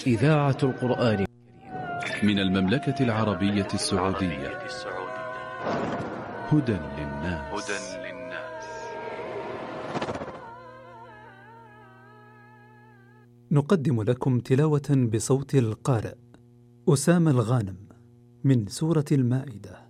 إذاعة القرآن من المملكة العربية السعودية. هدى للناس. نقدم لكم تلاوة بصوت القارئ أسامة الغانم من سورة المائدة.